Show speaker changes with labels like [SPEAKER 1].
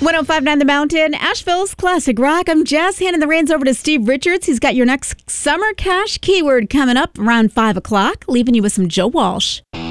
[SPEAKER 1] 1059 The Mountain, Asheville's classic rock. I'm Jess, handing the reins over to Steve Richards. He's got your next summer cash keyword coming up around 5 o'clock, leaving you with some Joe Walsh.